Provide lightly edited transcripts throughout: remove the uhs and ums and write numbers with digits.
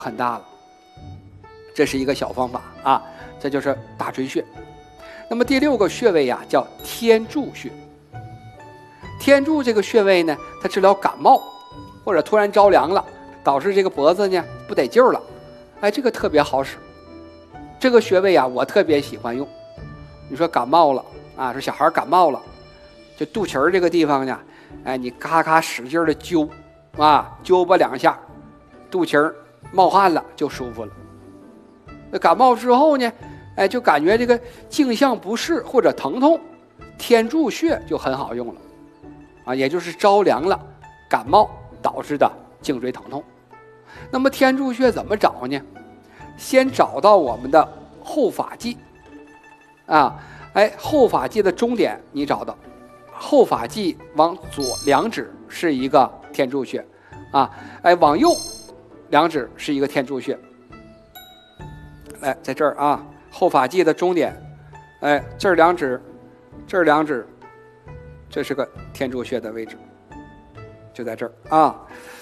很大了。这是一个小方法啊，这就是大椎穴。那么第6个穴位呀，叫天柱穴。天柱这个穴位呢，它治疗感冒或者突然着凉了，导致这个脖子呢不得劲儿了，这个特别好使。这个穴位啊，我特别喜欢用。你说感冒了啊，说小孩感冒了，就肚脐儿这个地方呢，你咔咔使劲的揪啊，揪吧2下，肚脐儿冒汗了就舒服了。那感冒之后呢，就感觉这个颈项不适或者疼痛，天柱穴就很好用了啊，也就是着凉了感冒导致的颈椎疼痛。那么天柱穴怎么找呢？先找到我们的后发际啊，后发际的中点你找到，后发际往左2指是一个天柱穴啊，往右2指是一个天柱穴。在这儿啊，后发际的中点，这儿2指，这儿2指，这是个天柱穴的位置，就在这儿啊。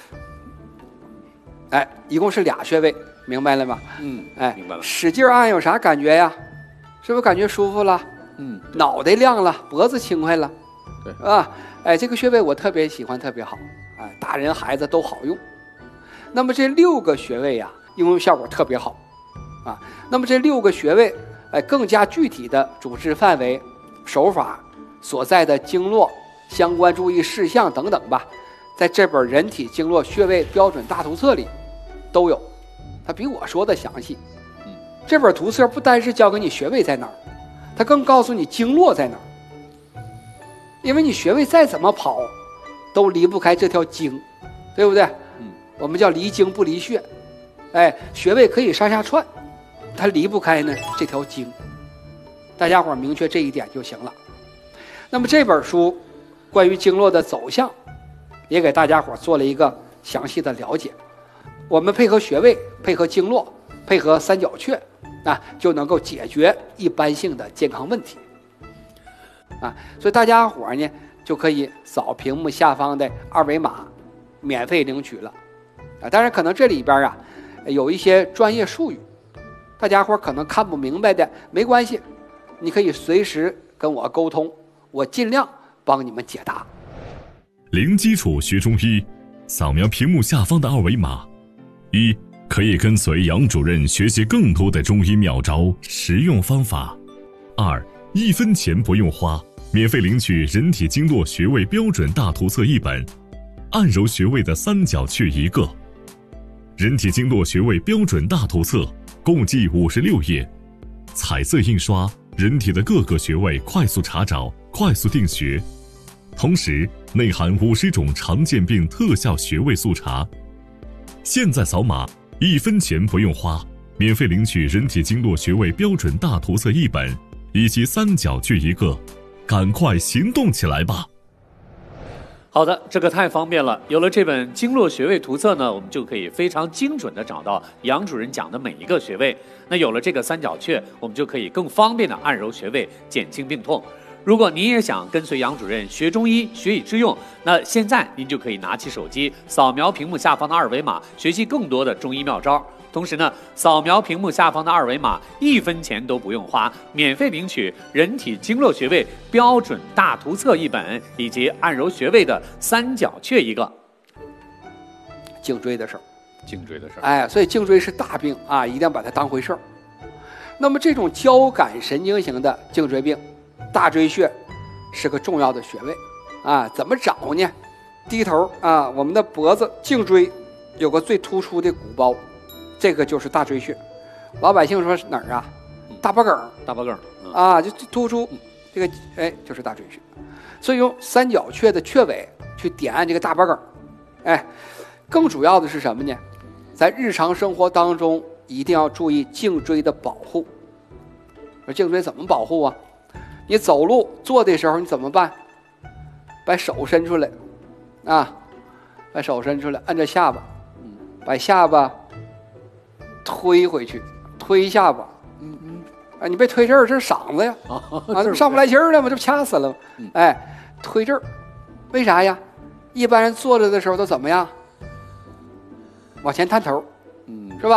一共是2穴位，明白了吗？ 明白了。 使劲按有啥感觉呀？是不是感觉舒服了？脑袋亮了，脖子轻快了， 对啊，这个穴位我特别喜欢，特别好，大人孩子都好用。那么这6个穴位呀，应用效果特别好啊。那么这6个穴位，更加具体的主治范围、手法、所在的经络、相关注意事项等等吧，在这本《人体经络穴位标准大图册》里都有，它比我说的详细。这本图册不单是教给你穴位在哪儿，它更告诉你经络在哪儿。因为你穴位再怎么跑，都离不开这条经，对不对？我们叫离经不离穴。穴位可以上下串，它离不开呢这条经。大家伙明确这一点就行了。那么这本书关于经络的走向，也给大家伙做了一个详细的了解。我们配合穴位，配合经络，配合三角穴，就能够解决一般性的健康问题。所以大家伙呢就可以扫屏幕下方的2维码，免费领取了。当然可能这里边有一些专业术语，大家伙可能看不明白的，没关系，你可以随时跟我沟通，我尽量帮你们解答。 零基础学中医，扫描屏幕下方的2维码，1可以跟随杨主任学习更多的中医妙招、实用方法；2 1分钱不用花，免费领取《人体经络穴位标准大图册》1本，按揉穴位的三角穴1个。《人体经络穴位标准大图册》共计56页，彩色印刷，人体的各个穴位快速查找、快速定穴，同时内含50种常见病特效穴位速查。现在扫码，1分钱不用花，免费领取《人体经络穴位标准大图册》1本，以及三角穴1个，赶快行动起来吧！ 好的，这个太方便了。有了这本经络穴位图册呢，我们就可以非常精准地找到杨主任讲的每一个穴位。那有了这个三角穴，我们就可以更方便地按揉穴位，减轻病痛。如果您也想跟随杨主任学中医，学以致用，那现在您就可以拿起手机，扫描屏幕下方的2维码，学习更多的中医妙招。同时呢，扫描屏幕下方的2维码，1分钱都不用花，免费领取《人体经络穴位标准大图册》1本，以及按揉穴位的三角穴1个。 颈椎的事儿， 颈椎的事儿， 所以颈椎是大病啊，一定要把它当回事儿。那么这种交感神经型的颈椎病，大椎穴是个重要的穴位怎么找呢？低头我们的脖子颈椎有个最突出的鼓包，这个就是大椎穴。老百姓说哪儿啊？大脖梗， 大脖梗就突出这个就是大椎穴。所以用三角穴的穴位去点按这个大脖梗。更主要的是什么呢？在日常生活当中一定要注意颈椎的保护。而颈椎怎么保护啊？你走路坐的时候你怎么办？把手伸出来把手伸出来，按着下巴，把下巴推回去，推下巴。你别推这儿，这是嗓子呀，上不来气儿了吗？这不掐死了吗？推这儿，为啥呀？一般人坐着的时候都怎么样？往前探头，是吧？